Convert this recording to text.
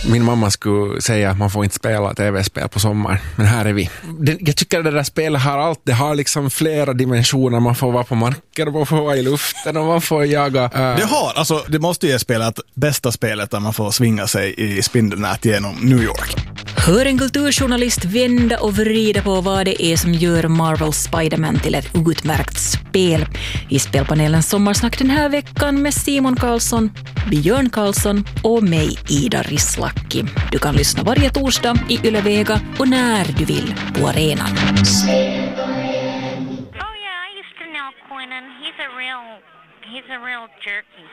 Min mamma skulle säga att man får inte spela tv-spel på sommaren, men här är vi. Jag tycker att det där spelet har allt. Det har liksom flera dimensioner. Man får vara på marken, man får vara i luften och man får jaga. Det måste ju spelat bästa spelet där man får svinga sig i spindelnät genom New York. Hör en kulturjournalist vända och vrida på vad det är som gör Marvel Spider-Man till ett utmärkt spel. I spelpanelens sommarsnack den här veckan med Simon Karlsson, Björn Karlsson och mig, Ida Rislaki. Du kan lyssna varje torsdag i Yle Vega och när du vill på arenan. Oh yeah, I used to know Quinnan. He's a real jerky.